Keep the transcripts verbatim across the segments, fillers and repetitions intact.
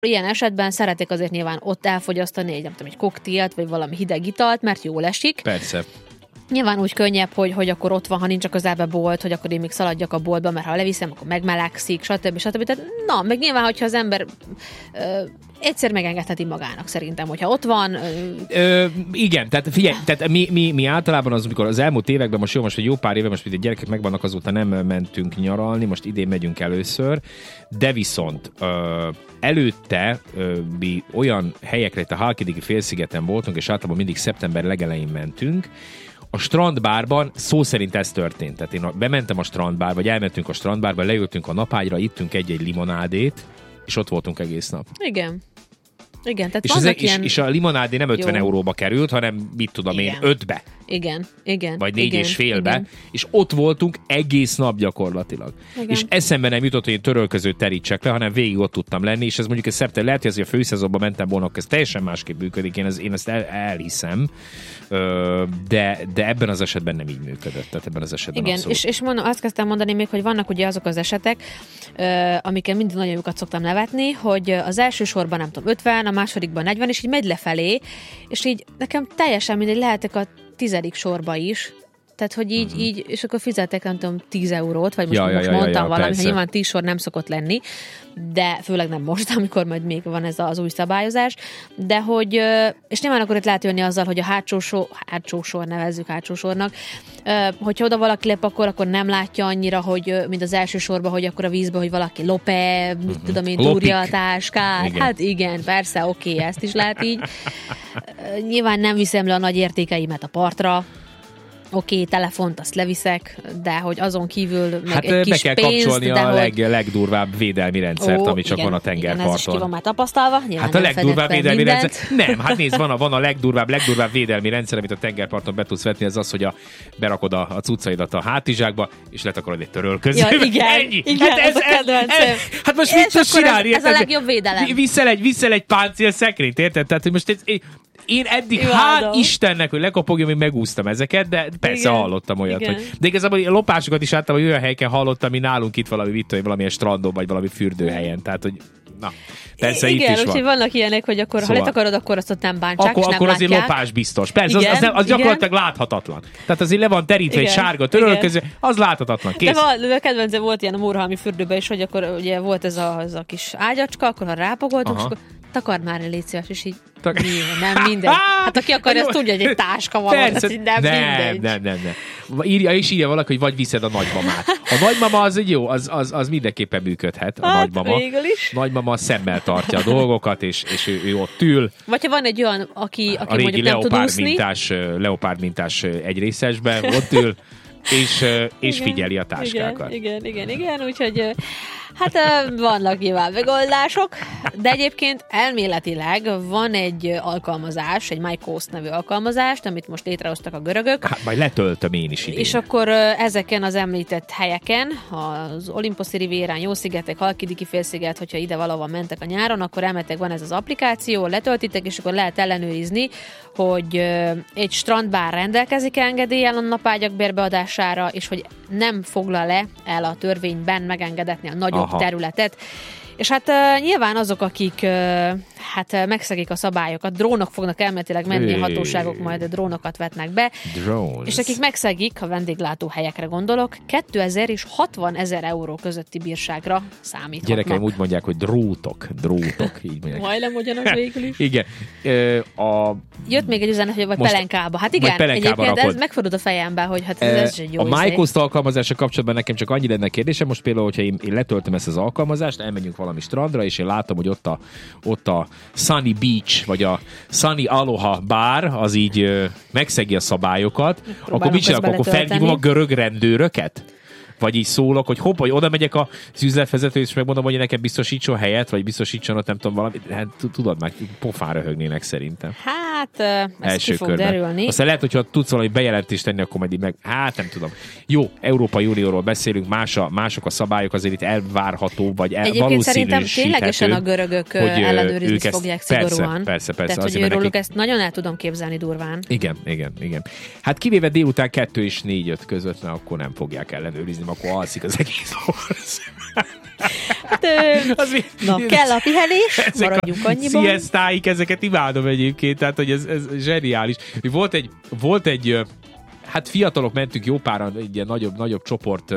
Ilyen esetben szeretik azért nyilván ott elfogyasztani egy, nem tudom, egy koktélt, vagy valami hideg italt, mert jól esik. Persze. Nyilván úgy könnyebb, hogy, hogy akkor ott van, ha nincs a közelbe bolt, hogy akkor én még szaladjak a boltba, mert ha leviszem, akkor megmelegszik, stb. stb. Tehát, na, meg nyilván, hogyha az ember ö, egyszer megengedheti magának szerintem, hogyha ott van. Ö... Ö, igen, tehát figyelj, tehát mi, mi, mi általában az, amikor az elmúlt években, most jó, most egy jó pár éve, most a gyerekek megvannak, azóta nem mentünk nyaralni, most idén megyünk először, de viszont ö, előtte ö, mi olyan helyekre, itt a Halkidiki félszigeten voltunk, és általában mindig szeptember legelején mentünk. A strandbárban szó szerint ez történt. Tehát én bementem a strandbárba, vagy elmentünk a strandbárba, leültünk a napágyra, ittünk egy-egy limonádét, és ott voltunk egész nap. Igen. Igen, tehát és, vannak ez, ilyen... és, és a limonádé nem ötven Jó. euróba került, hanem mit tudom Igen. én, ötbe. Igen, igen. Vagy négy igen, és félbe. igen. És ott voltunk egész nap gyakorlatilag. Igen. És eszembe nem jutott, hogy én törölközőt terítsek le, hanem végig ott tudtam lenni, és ez mondjuk ez szeptember, lehet, hogy a főszezonban mentem volna, ez teljesen másképp működik, én, ez, én ezt el, elhiszem, de, de ebben az esetben nem így működött. Tehát ebben az esetben igen, abszolút. és, és mondom, azt kezdtem mondani még, hogy vannak ugye azok az esetek, amiken mindig nagyon jókat szoktam nevetni, hogy az első sorban nem tudom, ötven, a másodikban negyven, és így megy lefelé, és így nekem teljesen mindegy, lehetek a tizedik sorba is, tehát, hogy így, uh-huh. így, és akkor fizettek, nem tudom, tíz eurót, vagy most, ja, most ja, mondtam ja, ja, valami, hogy nyilván tíz sor nem szokott lenni, de főleg nem most, amikor majd még van ez az új szabályozás, de hogy, és nyilván akkor itt lehet jönni azzal, hogy a hátsó sor, hátsó sor nevezzük hátsó sornak, hogyha oda valaki lép, akkor, akkor nem látja annyira, hogy mint az első sorban, hogy akkor a vízbe, hogy valaki lop-e, mit uh-huh. tudom én, túrja a táskát, igen. Hát igen, persze, oké, okay, ezt is lehet így. Nyilván nem viszem le a nagy értékeimet a partra, oké, okay, telefont azt leviszek, de hogy azon kívül meg hát egy kis be kell pénzt, kapcsolni de a hogy... leg, legdurvább védelmi rendszert, Ó, ami csak igen, van a tengerparton. Igen, ez is ki van már tapasztalva. Hát a legdurvább védelmi mindent. rendszer. Nem, hát nézd, van a, van a legdurvább, legdurvább védelmi rendszer, amit a tengerparton be tudsz vetni, ez az, hogy a, berakod a, a cuccaidat a hátizsákba, és letakarod egy törölközőbe. Ja, igen, ennyi. igen, hát ez, ez a kedvencem. Ez, hát most mit tudsz csinálni? Ez, ez a legjobb védelem. Viszel egy, viszel egy páncél szekrényt, érted? Tehát, hogy most ez, én eddig, hál' Istennek, hogy lekapogjam, én megúsztam ezeket, de persze igen, hallottam olyat. Hogy, de igazából a lopásokat is általában olyan helyeken hallottam, ami nálunk itt valami vitt, hogy valamilyen strandon, vagy valami fürdőhelyen. Tehát, hogy na, persze igen, itt is van. Úgyhogy vannak ilyenek, hogy akkor, szóval, ha letakarod, akkor azt ott nem bántsák, akkor, és nem akkor látják. azért lopás biztos. Persze, igen, az, az, az gyakorlatilag láthatatlan. Tehát azért le van terítve igen, egy sárga törölköző, az láthatatlan. Kész. De van, a kedvencem volt ilyen a Murhalmi fürdőben is, hogy akkor ugye volt ez a, az a kis ágyacska, akkor ha rápogoltuk, és akkor takard már el, légy szíves, és így Tak... Mi, nem mindegy. Hát aki akarja, azt tudja, hogy egy táska van, persze, az nem, nem mindegy. Nem, nem, nem. Írja, és írja valaki, hogy vagy viszed a nagymamát. A nagymama az jó, az, az, az mindenképpen működhet, a hát, nagymama. Végül is. Nagymama szemmel tartja a dolgokat, és, és ő, ő ott ül. Vagy ha van egy olyan, aki, aki a régi mondjuk nem tud úszni. Mintás, leopárd mintás egyrészesben ott ül, és, és igen, figyeli a táskákat. Igen, igen, igen, igen, úgyhogy hát vannak nyilván megoldások, de egyébként elméletileg van egy alkalmazás, egy MyCoast nevű alkalmazást, amit most létrehoztak a görögök. Hát majd letöltöm én is idén. És akkor ezeken az említett helyeken, az Olimposzi rivérán, Jó-szigetek, Halkidiki félsziget, hogyha ide valahol mentek a nyáron, akkor elmentek, van ez az applikáció, letöltitek, és akkor lehet ellenőrizni, hogy egy strandbár rendelkezik engedéllyel a napágyak bérbeadására, és hogy nem foglal-e el a törvényben megengedetni a nagyobb Aha. területet. És hát uh, nyilván azok, akik uh, hát uh, megszegik a szabályokat, drónok fognak elméletileg menni, a hatóságok majd a drónokat vetnek be. Drones. És akik megszegik, a vendéglátóhelyekre gondolok, kétezer és hatvanezer euró közötti bírságra számíthatnak. Gyerekeim úgy mondják, hogy drótok, drótok, így mondják. Majdnem ugyanaz végül is. Igen. A... Jött még egy üzenet, hogy vagy most pelenkába. Hát igen, pelenkába egyébként rakod. Ez megfordult a fejembe, hogy hát ez, ez egy jó A MyCoast alkalmazása kapcsolatban nekem csak annyi lenne kérdésem, most például, hogyha én, én letöltöm ezt az alkalmazást, elmegyünk valami strandra, és én látom, hogy ott a, ott a Sunny Beach, vagy a Sunny Aloha Bar, az így ö, megszegi a szabályokat, próbálom akkor mit csinálok? Akkor felhívom a görög rendőröket? Vagy így szólok, hogy hopp, hogy oda megyek az üzletvezetőt, és megmondom, hogy nekem biztosítson helyet, vagy biztosítson ott, nem tudom, valami. Hát tudod, már pofán röhögnének szerintem. Hát Hát, ez első ki fog körben. derülni. Aztán lehet, hogyha tudsz valami bejelentést tenni, akkor majd így meg, hát nem tudom. Jó, Európai Unióról beszélünk, más a, mások a szabályok, azért itt elvárható, vagy el, Egyébként szerintem ténylegesen a görögök ellenőrizni fogják szigorúan. Persze, persze, persze. Tehát, hogy róluk ezt nagyon el tudom képzelni durván. Igen, igen, igen. Hát kivéve délután kettő és négy öt között, mert akkor nem fogják ellenőrizni, akkor alszik az egész ország. Hát, ö, na, kell a pihenés, maradjunk annyiban. Siestáik, ezeket imádom egyébként, tehát hogy ez, ez zseniális. Volt egy, volt egy, hát fiatalok mentünk jó páran, egy ilyen nagyobb, nagyobb csoport,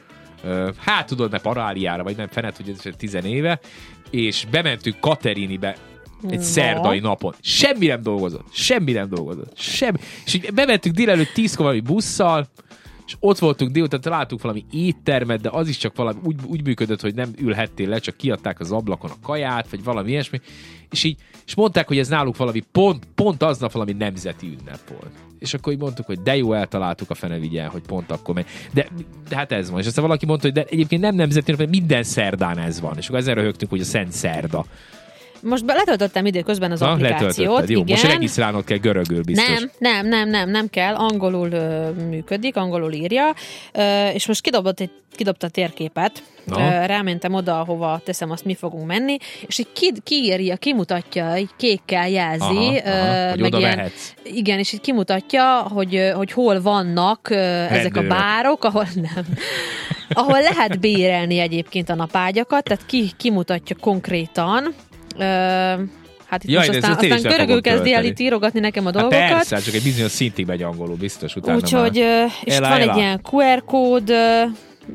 hát tudod, mert Paráliára, vagy nem, fenet, hogy ez tizenéve, és bementünk Katerinibe egy no. szerdai napon. Semmi nem dolgozott. Semmi nem dolgozott. Semmi. És így bementünk délelőtt tízkor valami busszal, és ott voltunk délután, találtuk valami éttermet, de az is csak valami úgy, úgy működött, hogy nem ülhettél le, csak kiadták az ablakon a kaját, vagy valami ilyesmi, és így, és mondták, hogy ez náluk valami pont, pont aznap valami nemzeti ünnep volt. És akkor így mondtuk, hogy de jó, eltaláltuk a fene vigyen, hogy pont akkor megy. De, de hát ez van. És aztán valaki mondta, hogy de egyébként nem nemzeti ünnep, minden szerdán ez van. És akkor ezen röhögtünk, hogy a Szent Szerda. Most letöltöttem időközben az Na, applikációt. Jó, igen. most regisztrálnod kell görögül biztos. Nem, nem, nem, nem, nem kell. Angolul ö, működik, angolul írja. Ö, és most kidobott egy, kidobta a térképet. Ö, rámentem oda, ahova teszem, azt mi fogunk menni. És így ki, kiírja, kimutatja, így kékkel jelzi. Aha, aha, hogy meg oda ilyen, vehetsz. Igen, és így kimutatja, hogy, hogy hol vannak ö, ezek a bárok, ahol nem. ahol lehet bérelni egyébként a napágyakat, tehát ki, kimutatja konkrétan. Uh, hát itt Jaj, most aztán, aztán görögül kezdi el itt írogatni nekem a dolgokat. Hát persze, csak egy bizonyos szintig megy angolul, biztos utána. Úgyhogy, uh, és Ela, van ela. egy ilyen kú er kód uh,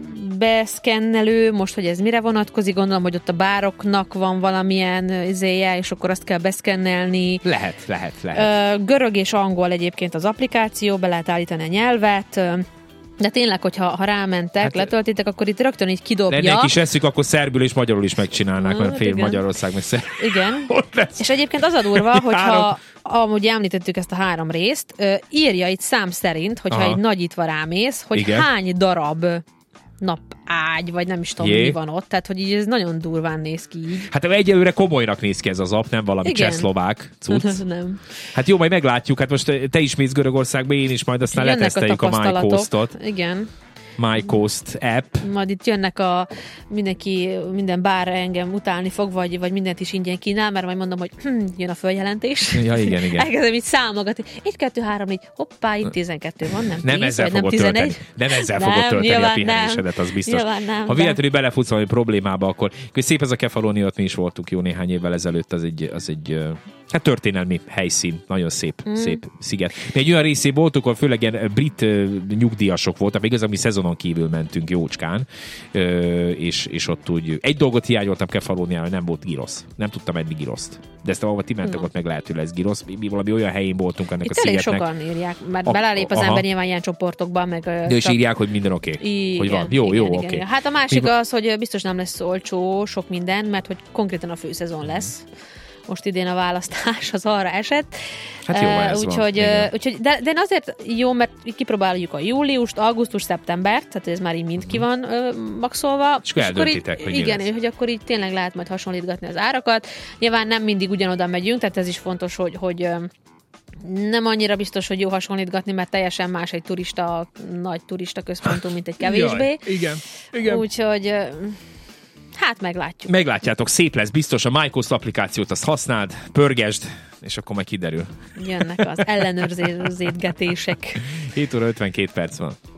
beszkennelő, most, hogy ez mire vonatkozik, gondolom, hogy ott a bároknak van valamilyen izéje, és akkor azt kell beszkennelni. Lehet, lehet, lehet. Uh, görög és angol egyébként az applikáció, be lehet állítani a nyelvet, uh, de tényleg, hogyha ha rámentek, hát, letöltitek, akkor itt rögtön így kidobja. Lenne egy kis eszük, akkor szerbül és magyarul is megcsinálnák, mert fél igen. Magyarország meg szerb. Igen. És egyébként az a durva, hogyha amúgy említettük ezt a három részt, írja itt szám szerint, hogyha Aha. egy nagyítva rámész, hogy igen. hány darab napágy, vagy nem is tudom, Jé. mi van ott. Tehát, hogy így ez nagyon durván néz ki így. Hát egyelőre komolynak néz ki ez az app, nem valami csehszlovák cucc. Nem. Hát jó, majd meglátjuk. Hát most te is mész Görögországba, én is, majd aztán jönnek leteszteljük a, a MyCoast-ot. Igen. MyCoast app. Majd itt jönnek a mindenki, minden bár engem utálni fog, vagy, vagy mindent is ingyen kínál, mert majd mondom, hogy hm, jön a följelentés. Ja, igen, igen. Elkezdem így számogatni. egy, kettő, három, négy, hoppá, itt tizenkettő van, nem, nem tíz, ezzel vagy nem tizenegy. Nem ezzel nem, fogod tölteni a pihenésedet, az biztos. Nem, ha véletlenül belefutsz valami problémába, akkor szép ez a Kefalónia, ott mi is voltunk jó néhány évvel ezelőtt, az egy, az egy hát történelmi helyszín, nagyon szép, mm. szép sziget. Mi egy olyan részén voltunk, ahol főleg ilyen brit uh, nyugdíjasok voltak, még az, ami szezonon kívül mentünk jócskán, uh, és, és ott úgy egy dolgot hiányoltam Kefalóniára, hogy nem volt girosz. Nem tudtam enni giroszt. De ezt ahova ti mentek, no. ott meg lehet, hogy lesz girosz. Mi valami olyan helyén voltunk ennek itt a szigetnek. Itt elég sokan írják, mert a, belelép az aha. ember nyilván ilyen csoportokban, meg... De és csak... írják, hogy minden oké. Okay. Hogy van. Jó, igen, jó, oké. Okay. Hát a másik Mi... az, hogy biztos nem lesz olcsó sok minden, mert hogy konkrétan a főszezon lesz. Most idén a választás az arra esett. Hát jó, ez uh, úgyhogy, uh, úgyhogy, de, de azért jó, mert kipróbáljuk a júliust, augusztus, szeptembert, tehát ez már így mind ki van uh, maxolva. És akkor eldöntitek, így, hogy igen, és hogy akkor így tényleg lehet majd hasonlítgatni az árakat. Nyilván nem mindig ugyanoda megyünk, tehát ez is fontos, hogy, hogy uh, nem annyira biztos, hogy jó hasonlítgatni, mert teljesen más egy turista, nagy turista központú, mint egy kevésbé. Jaj, igen, igen. Úgyhogy... Uh, Hát meglátjuk. Meglátjátok, szép lesz, biztos a MyCoast applikációt azt használd, pörgesd, és akkor majd kiderül. Jönnek az ellenőrzésgetések. hét óra ötvenkét perc van.